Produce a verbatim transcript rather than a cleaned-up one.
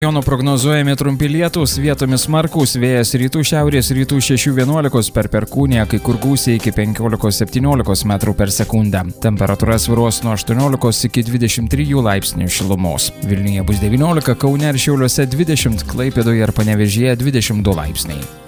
Rajonų prognozuojami trumpi lietūs, vietomis smarkūs, vėjas rytų šiaurės rytų šešių vienuolikos per perkūniją, kai kur gūsiai iki penkiolikos septyniolikos metrų per sekundę. Temperatūra svyruos nuo aštuoniolikos iki dvidešimt trijų laipsnių šilumos. Vilniuje bus devyniolika, Kaune ir Šiauliuose dvidešimt, Klaipėdoje ir Panevėžyje dvidešimt du laipsniai.